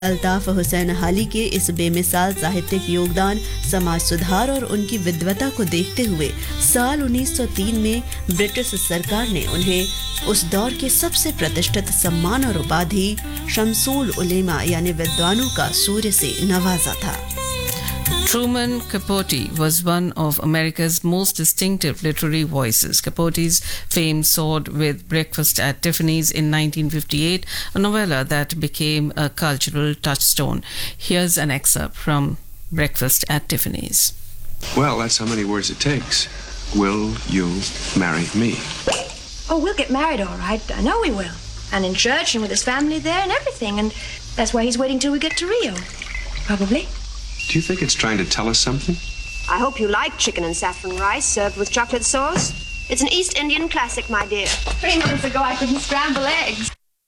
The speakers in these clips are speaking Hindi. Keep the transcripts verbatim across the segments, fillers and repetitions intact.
अल्ताफ हुसैन हाली के इस बेमिसाल साहित्यिक योगदान, समाज सुधार और उनकी विद्वता को देखते हुए साल उन्नीस सौ तीन में ब्रिटिश सरकार ने उन्हें उस दौर के सबसे प्रतिष्ठित सम्मान और उपाधि शमसूल उलेमा यानी विद्वानों का सूर्य से नवाजा था। Truman Capote was one of America's most distinctive literary voices. Capote's fame soared with Breakfast at Tiffany's in nineteen fifty-eight, a novella that became a cultural touchstone. Here's an excerpt from Breakfast at Tiffany's. Well, that's how many words it takes. Will you marry me? Oh, we'll get married all right. I know we will. And in church and with his family there and everything. And that's why he's waiting till we get to Rio. Probably. Do you think it's trying to tell us something? I hope you like chicken and saffron rice served with chocolate sauce. It's an East Indian classic, my dear. Three months ago I couldn't scramble eggs.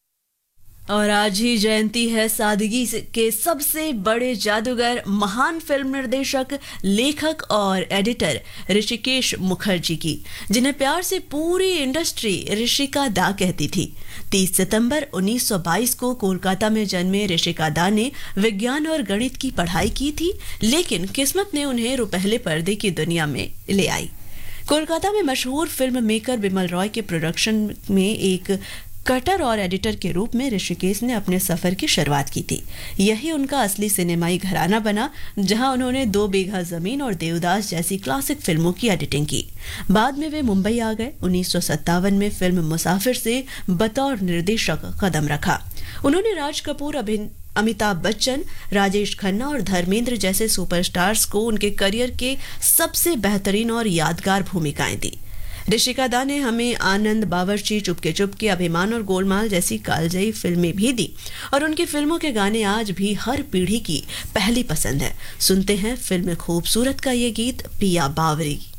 और आज ही जयंती है सादगी के सबसे बड़े जादूगर, महान फिल्म निर्देशक, लेखक और एडिटर ऋषिकेश मुखर्जी की, जिन्हें प्यार से पूरी इंडस्ट्री ऋषिका दा कहती थी। तीस सितंबर उन्नीस सौ बाईस को कोलकाता में जन्मे ऋषिका दा ने विज्ञान और गणित की पढ़ाई की थी, लेकिन किस्मत ने उन्हें रुपहले पर्दे की दुनिया में ले आई। कोलकाता में मशहूर फिल्म मेकर बिमल रॉय के प्रोडक्शन में एक कटर और एडिटर के रूप में ऋषिकेश ने अपने सफर की शुरुआत की थी। यही उनका असली सिनेमाई घराना बना, जहां उन्होंने दो बीघा जमीन और देवदास जैसी क्लासिक फिल्मों की एडिटिंग की। बाद में वे मुंबई आ गए। उन्नीस सौ सत्तावन में फिल्म मुसाफिर से बतौर निर्देशक कदम रखा। उन्होंने राज कपूर, अमिताभ बच्चन, राजेश खन्ना और धर्मेंद्र जैसे सुपरस्टार्स को उनके करियर के सबसे बेहतरीन और यादगार भूमिकाएं दी। ऋषिका दा ने हमें आनंद, बावर्ची, चुपके चुपके, अभिमान और गोलमाल जैसी कालजयी फिल्में भी दी और उनकी फिल्मों के गाने आज भी हर पीढ़ी की पहली पसंद है। सुनते हैं फिल्म खूबसूरत का ये गीत, पिया बावरी।